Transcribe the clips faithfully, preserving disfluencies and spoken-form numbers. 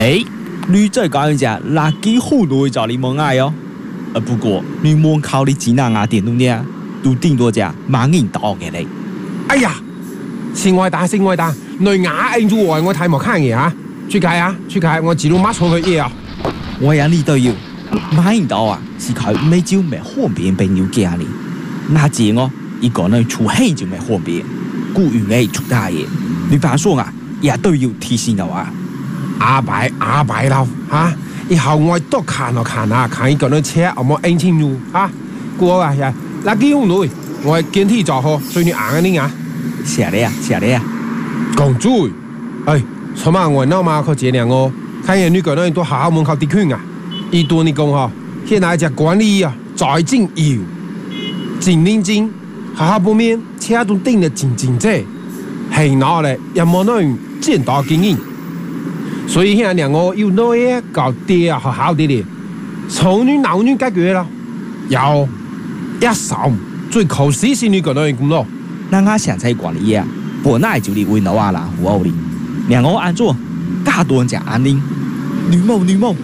哎，你再讲一下垃圾好多找你们爱哦。呃，不过你门口的几那牙电动店都顶多只萬銀刀嘅你。 哎呀，先愛打先愛打，你牙印住我，我睇冇看嘢啊！出街啊，出街，我自動抹錯佢嘢啊！ 我呀呢都要萬銀刀啊，是佢每朝咪方便朋友家呢。那字我一個呢出氣就咪方便，故意嘅出大嘢。你反說啊，也都要提醒我啊。 阿伯阿伯啦嚇，以後我多看啊看啊，看一個呢車有冇印清楚啊？過啊呀，垃圾用女，我見天做好，所以你硬啊你啊！ 寫的呀，寫的呀。 講注意，哎，什麼我鬧嘛靠這兩個，看見你個呢都學校門口啲圈啊，一多你講嗬，現在只管理啊，在精要，真認真，學校方面車都定得真真正，係拿咧又冇那樣見到經驗。所以現在兩個要那嘢搞啲啊學校啲咧，從女鬧女解決啦，有一手最靠死先你個那樣咁咯。 那我想在管理啊，本來就嚟為老啊啦，胡奧哩，兩個安做，加多人講安寧，女某女某。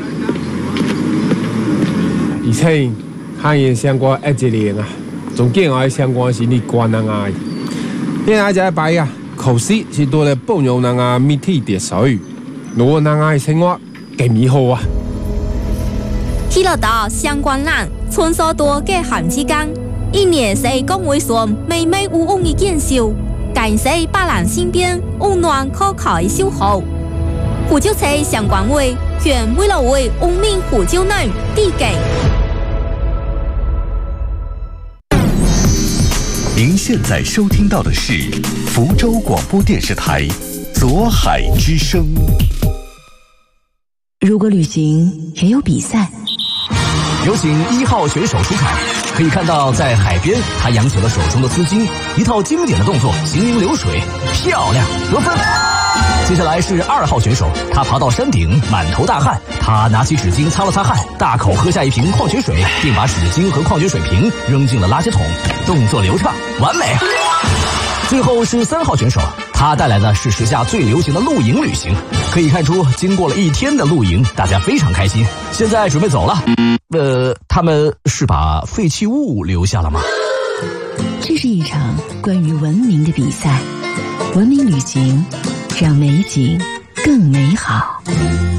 而且看見相關一節年啊，仲驚我相關是你關啊嗌，現在就擺啊，考試是多嚟幫助那個媒體秩序。我那愛生活幾美好啊！ 去了到相關欄，穿梭多嘅寒之間，一年是講會說每每有用嘅見笑，感謝百蘭身邊溫暖可靠嘅守候。胡椒菜相關位，全為了為文明胡椒奶遞給。 您現在收聽到的是福州廣播電視台左海之聲。 如果旅行也有比賽， 有请一号选手出场。可以看到，在海边，他扬起了手中的丝巾，一套经典的动作，行云流水，漂亮，得分。接下来是二号选手，他爬到山顶，满头大汗，他拿起纸巾擦了擦汗，大口喝下一瓶矿泉水，并把纸巾和矿泉水瓶扔进了垃圾桶，动作流畅，完美。最后是三号选手，他带来的是时下最流行的露营旅行。可以看出，经过了一天的露营，大家非常开心。现在准备走了。呃，他们是把废弃物留下了吗？ 这是一场关于文明的比赛，文明旅行让美景更美好。